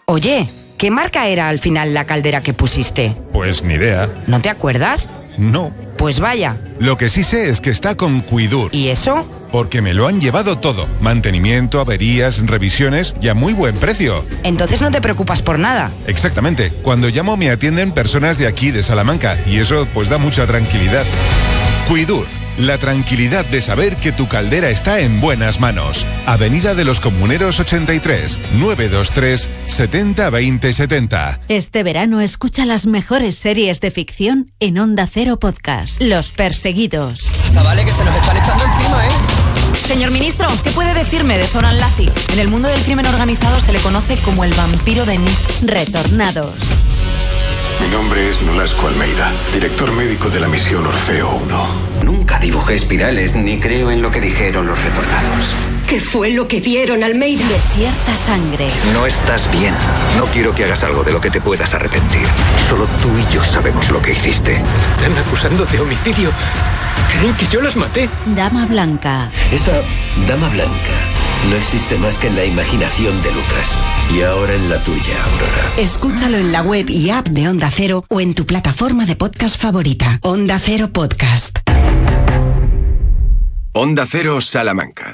Oye, ¿qué marca era al final la caldera que pusiste? Pues ni idea. ¿No te acuerdas? No. Pues vaya. Lo que sí sé es que está con Cuidur. ¿Y eso? Porque me lo han llevado todo. Mantenimiento, averías, revisiones y a muy buen precio. Entonces no te preocupas por nada. Exactamente. Cuando llamo me atienden personas de aquí, de Salamanca, y eso pues da mucha tranquilidad. Cuidur. La tranquilidad de saber que tu caldera está en buenas manos. Avenida de los Comuneros 83, 923 70 20 70. Este verano escucha las mejores series de ficción en Onda Cero Podcast. Los Perseguidos. Vale, que se nos están echando encima, ¿eh? Señor ministro, ¿qué puede decirme de Zoran Lazi? En el mundo del crimen organizado se le conoce como el vampiro de Nis. Retornados. Mi nombre es Nolasco Almeida, director médico de la misión Orfeo 1. Nunca dibujé espirales ni creo en lo que dijeron los retornados. ¿Qué fue lo que vieron, Almeida? Desierta sangre. No estás bien. No quiero que hagas algo de lo que te puedas arrepentir. Solo tú y yo sabemos lo que hiciste. Están acusando de homicidio. Creen que yo las maté. Dama Blanca. Esa Dama Blanca no existe más que en la imaginación de Lucas. Y ahora en la tuya, Aurora. Escúchalo en la web y app de Onda Cero o en tu plataforma de podcast favorita. Onda Cero Podcast. Onda Cero Salamanca.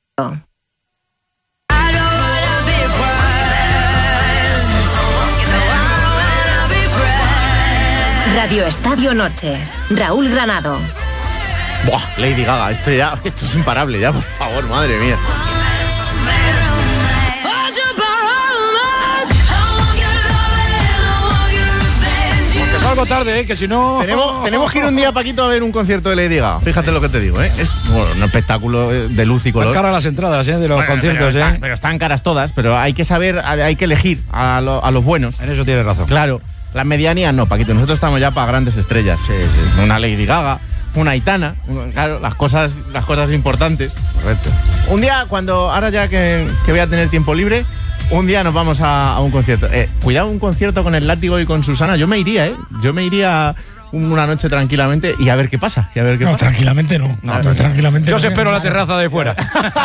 Radio Estadio Noche. Raúl Granado. Buah, Lady Gaga, esto es imparable ya, por favor, madre mía. Porque salgo tarde, que si no... Tenemos que ir un día, Paquito, a ver un concierto de Lady Gaga. Fíjate lo que te digo, ¿eh? Es un espectáculo de luz y color. Están caras las entradas, de los conciertos, pero están caras todas, pero hay que saber, hay que elegir a los buenos. En eso tienes razón. Claro, las medianías no, Paquito, nosotros estamos ya para grandes estrellas. Sí. Una Lady Gaga, una Aitana, claro, las cosas importantes. Correcto. Un día, ahora ya que voy a tener tiempo libre, un día nos vamos a un concierto. Cuidado, un concierto con el Látigo y con Susana. Yo me iría, Yo me iría una noche tranquilamente y a ver qué pasa. Tranquilamente no. Tranquilamente yo os espero en la terraza de fuera.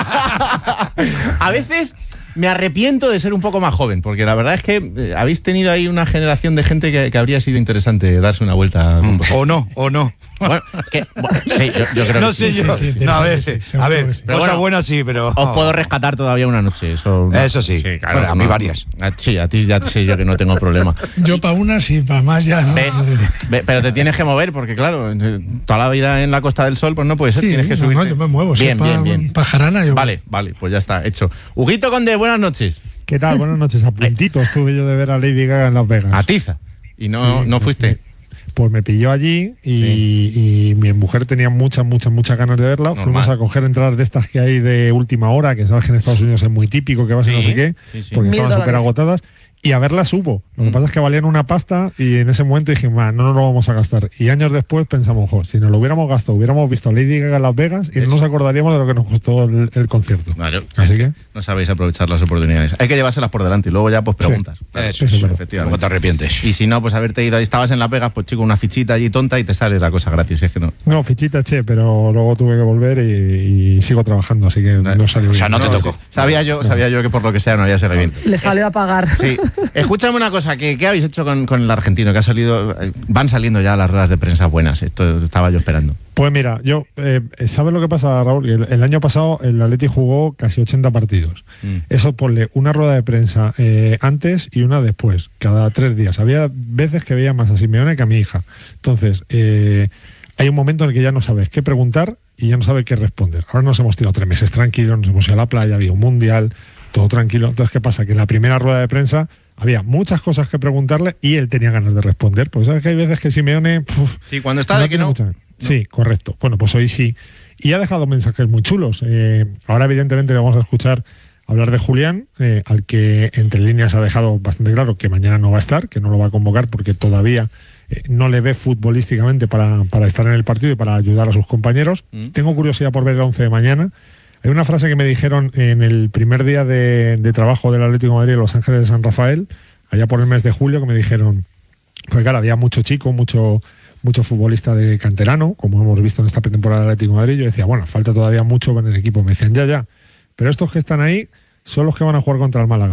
A veces me arrepiento de ser un poco más joven, porque la verdad es que habéis tenido ahí una generación de gente que habría sido interesante darse una vuelta. O no. Bueno, sí, yo creo no que sé sí. yo. Sí, no, a ver, cosa buena sí, pero... Os puedo rescatar todavía una noche. Eso sí. Claro, bueno, a mí varias. Sí, a ti ya sé yo que no tengo problema. Yo para una sí, para más ya no. ¿Ves? Pero te tienes que mover, porque claro, toda la vida en la Costa del Sol, pues no puede ser, sí, tienes que subirte. No, yo me muevo. Bien. Pajarana yo. Vale, pues ya está, hecho. Huguito Conde, buenas noches. ¿Qué tal? Buenas noches. A puntito estuve yo de ver a Lady Gaga en Las Vegas. A tiza. ¿Y no fuiste? Pues me pilló allí y mi mujer tenía muchas ganas de verla. Normal. Fuimos a coger entradas de estas que hay de última hora, que sabes que en Estados Unidos es muy típico, que vas y no sé qué, porque estaban súper agotadas. Y a verlas hubo. Lo que pasa es que valían una pasta y en ese momento dije, no nos lo vamos a gastar. Y años después pensamos, si nos lo hubiéramos gastado, hubiéramos visto a Lady Gaga en Las Vegas y no nos acordaríamos de lo que nos costó el concierto. Claro. Así que no sabéis aprovechar las oportunidades. Hay que llevárselas por delante y luego ya pues preguntas. Eso, efectivamente. Luego te arrepientes. Y si no, pues haberte ido ahí, estabas en Las Vegas, pues chico, una fichita allí tonta y te sale la cosa gratis. Es que no. No, fichita pero luego tuve que volver y sigo trabajando, así que no salió bien. O sea, no te tocó. Sabía yo que por lo que sea no había salido bien. Le salió a pagar. Sí. Escúchame una cosa, ¿qué habéis hecho con el argentino? Que ha salido, van saliendo ya las ruedas de prensa buenas. Esto estaba yo esperando. Pues mira, ¿sabes lo que pasa, Raúl? El año pasado el Atleti jugó casi 80 partidos. Eso ponle una rueda de prensa antes y una después, cada 3 días. Había veces que veía más a Simeone que a mi hija. Entonces, hay un momento en el que ya no sabes qué preguntar y ya no sabes qué responder. Ahora nos hemos tirado 3 meses tranquilos, nos hemos ido a la playa, había un mundial, todo tranquilo. Entonces, ¿qué pasa? Que en la primera rueda de prensa había muchas cosas que preguntarle y él tenía ganas de responder. Porque sabes que hay veces que Simeone... sí, cuando está de que no. Sí, correcto. Bueno, pues hoy sí. Y ha dejado mensajes muy chulos. Ahora, evidentemente, le vamos a escuchar hablar de Julián, al que entre líneas ha dejado bastante claro que mañana no va a estar, que no lo va a convocar porque todavía no le ve futbolísticamente para estar en el partido y para ayudar a sus compañeros. Tengo curiosidad por ver el 11 de mañana. Hay una frase que me dijeron en el primer día de trabajo del Atlético de Madrid en Los Ángeles de San Rafael, allá por el mes de julio, que me dijeron, pues claro, había mucho chico, mucho futbolista de canterano, como hemos visto en esta pretemporada del Atlético de Madrid. Yo decía, bueno, falta todavía mucho en el equipo. Me decían, ya, pero estos que están ahí son los que van a jugar contra el Málaga.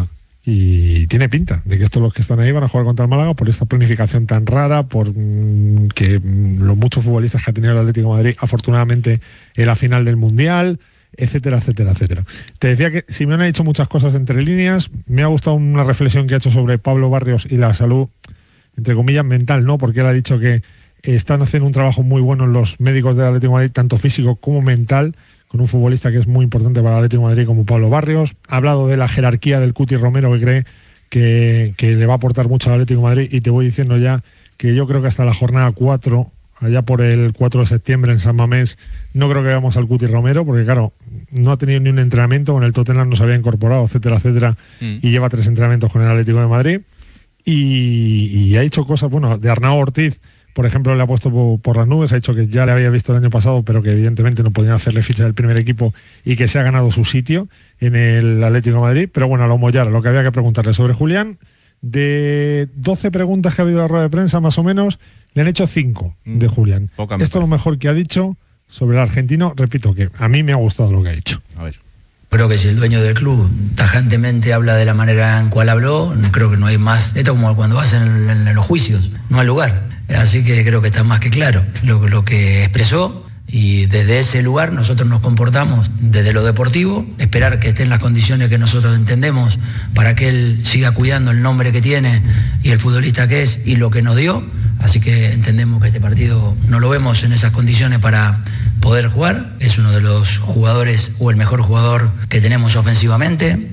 Y tiene pinta de que estos los que están ahí van a jugar contra el Málaga por esta planificación tan rara, por que los muchos futbolistas que ha tenido el Atlético de Madrid, afortunadamente, en la final del Mundial, etcétera, etcétera, etcétera. Te decía que Simeone ha dicho muchas cosas entre líneas. Me ha gustado una reflexión que ha hecho sobre Pablo Barrios y la salud, entre comillas, mental, ¿no? Porque él ha dicho que están haciendo un trabajo muy bueno los médicos del Atlético de Madrid, tanto físico como mental, con un futbolista que es muy importante para el Atlético de Madrid como Pablo Barrios. Ha hablado de la jerarquía del Cuti Romero, que cree que le va a aportar mucho al Atlético de Madrid, y te voy diciendo ya que yo creo que hasta la jornada 4, allá por el 4 de septiembre en San Mamés, no creo que veamos al Cuti Romero, porque claro, no ha tenido ni un entrenamiento, con el Tottenham no se había incorporado, etcétera, etcétera, y lleva 3 entrenamientos con el Atlético de Madrid, y ha hecho cosas, bueno, de Arnau Ortiz, por ejemplo, le ha puesto por las nubes, ha dicho que ya le había visto el año pasado, pero que evidentemente no podían hacerle ficha del primer equipo y que se ha ganado su sitio en el Atlético de Madrid. Pero bueno, a lo Moyar, lo que había que preguntarle sobre Julián, de 12 preguntas que ha habido en la rueda de prensa, más o menos, le han hecho 5 de Julián. Esto es lo mejor que ha dicho sobre el argentino. Repito, que a mí me ha gustado lo que ha dicho. A ver. Creo que si el dueño del club tajantemente habla de la manera en cual habló, creo que no hay más. Esto es como cuando vas en los juicios, no hay lugar. Así que creo que está más que claro lo que expresó, y desde ese lugar nosotros nos comportamos desde lo deportivo, esperar que esté en las condiciones que nosotros entendemos para que él siga cuidando el nombre que tiene y el futbolista que es y lo que nos dio. Así que entendemos que este partido no lo vemos en esas condiciones para poder jugar. Es uno de los jugadores o el mejor jugador que tenemos ofensivamente,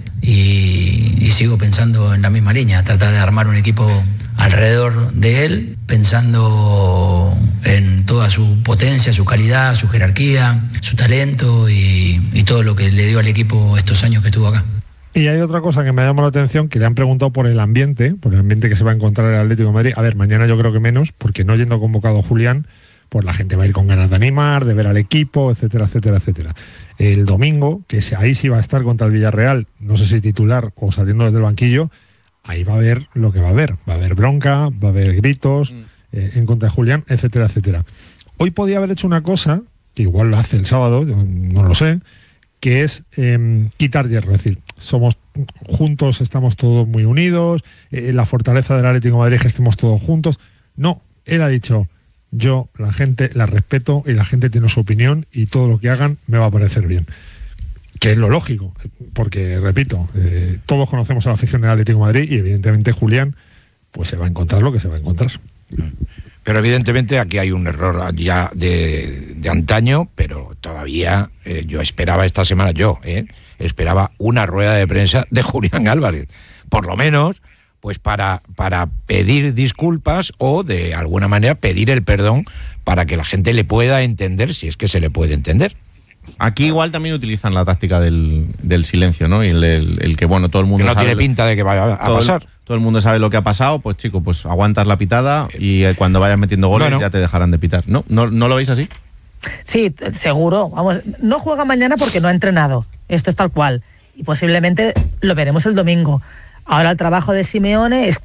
y sigo pensando en la misma línea, tratar de armar un equipo alrededor de él, pensando en toda su potencia, su calidad, su jerarquía, su talento y todo lo que le dio al equipo estos años que estuvo acá. Y hay otra cosa que me ha llamado la atención, que le han preguntado por el ambiente que se va a encontrar en el Atlético de Madrid. A ver, mañana yo creo que menos, porque no yendo convocado Julián, pues la gente va a ir con ganas de animar, de ver al equipo, etcétera, etcétera, etcétera. El domingo, que ahí sí va a estar contra el Villarreal, no sé si titular o saliendo desde el banquillo, ahí va a haber lo que va a haber. Va a haber bronca, va a haber gritos en contra de Julián, etcétera, etcétera. Hoy podía haber hecho una cosa, que igual lo hace el sábado, yo no lo sé, que es quitar hierro. Es decir, somos juntos, estamos todos muy unidos, la fortaleza del Atlético de Madrid es que estemos todos juntos. No, él ha dicho, yo la gente la respeto y la gente tiene su opinión y todo lo que hagan me va a parecer bien. Que es lo lógico, porque, repito, todos conocemos a la afición del Atlético de Madrid y evidentemente Julián pues se va a encontrar lo que se va a encontrar. Pero evidentemente aquí hay un error ya de antaño, pero todavía yo esperaba esta semana, esperaba una rueda de prensa de Julián Álvarez, por lo menos pues para pedir disculpas o de alguna manera pedir el perdón para que la gente le pueda entender, si es que se le puede entender. Aquí igual también utilizan la táctica del silencio, ¿no? Y el que, bueno, todo el mundo que no sabe tiene pinta de que vaya a pasar. Todo el mundo sabe lo que ha pasado, pues chico, pues aguantas la pitada y cuando vayas metiendo goles ya te dejarán de pitar. ¿No lo veis así? Sí, seguro. Vamos, no juega mañana porque no ha entrenado. Esto es tal cual. Y posiblemente lo veremos el domingo. Ahora el trabajo de Simeone es